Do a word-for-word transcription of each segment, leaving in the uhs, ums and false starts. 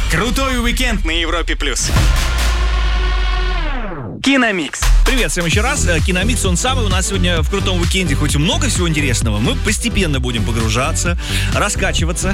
Крутой уикенд на Европе плюс. Киномикс. Привет всем еще раз. Киномикс, он самый. У нас сегодня в крутом уикенде хоть и много всего интересного, мы постепенно будем погружаться, раскачиваться.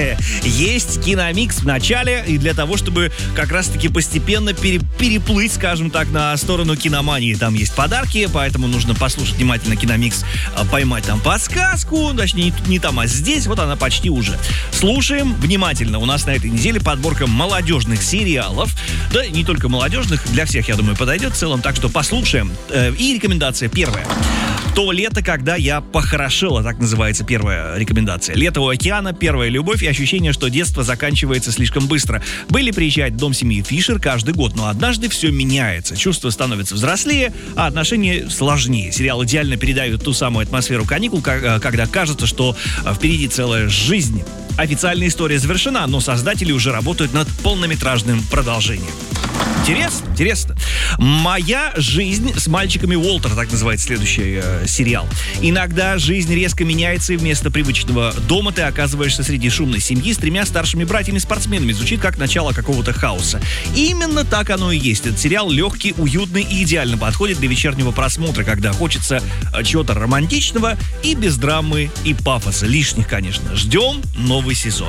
Есть киномикс в начале, и для того, чтобы как раз-таки постепенно пере- переплыть, скажем так, на сторону киномании. Там есть подарки, поэтому нужно послушать внимательно киномикс, поймать там подсказку, точнее, не, не там, а здесь. Вот она почти уже. Слушаем внимательно. У нас на этой неделе подборка молодежных сериалов. Да, не только молодежных, для всех, я думаю, подойдет в целом. Так что послушаем. И рекомендация первая. То лето, когда я похорошела, так называется первая рекомендация. Лето у океана, первая любовь и ощущение, что детство заканчивается слишком быстро. Белли приезжает в дом семьи Фишер каждый год, но однажды все меняется. Чувства становятся взрослее, а отношения сложнее. Сериал идеально передает ту самую атмосферу каникул, когда кажется, что впереди целая жизнь. Официальная история завершена, но создатели уже работают над полнометражным продолжением. Интересно, интересно. «Моя жизнь с мальчиками Уолтер», так называется следующий э, сериал. Иногда жизнь резко меняется, и вместо привычного дома ты оказываешься среди шумной семьи с тремя старшими братьями-спортсменами. Звучит как начало какого-то хаоса. И именно так оно и есть. Этот сериал легкий, уютный и идеально подходит для вечернего просмотра, когда хочется чего-то романтичного и без драмы и пафоса. Лишних, конечно. Ждем новый сезон.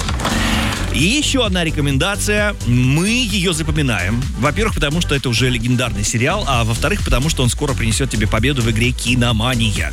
И еще одна рекомендация. Мы ее запоминаем. Во-первых, потому что это уже легендарный сериал, а во-вторых, потому что он скоро принесет тебе победу в игре «Киномания».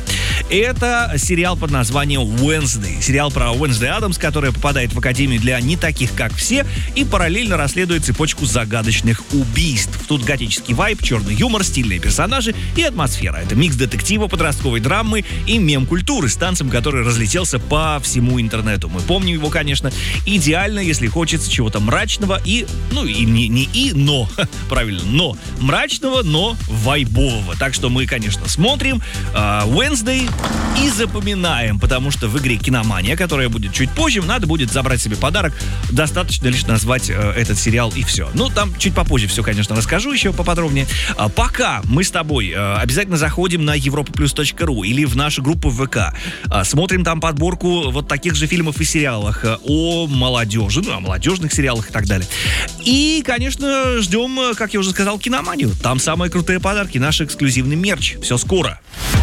Это сериал под названием «Уэнсдей». Сериал про Уэнсдей Адамс, которая попадает в академию для не таких, как все, и параллельно расследует цепочку загадочных убийств. Тут готический вайб, черный юмор, стильные персонажи и атмосфера. Это микс детектива, подростковой драмы и мем-культуры с танцем, который разлетелся по всему интернету. Мы помним его, конечно, идеально, если хочется чего-то мрачного и, ну, и не, не и, но, правильно, но, мрачного, но вайбового. Так что мы, конечно, смотрим Wednesday и запоминаем, потому что в игре «Киномания», которая будет чуть позже, надо будет забрать себе подарок. Достаточно лишь назвать э, этот сериал и все. Ну, там чуть попозже все, конечно, расскажу еще поподробнее. А пока мы с тобой э, обязательно заходим на европа плюс точка ру или в нашу группу в ВК. Э, смотрим там подборку вот таких же фильмов и сериалах э, о молодежи, ну, о молодежных сериалах и так далее. И, конечно, ждем, как я уже сказал, «Киноманию». Там самые крутые подарки, наш эксклюзивный мерч. Все скоро.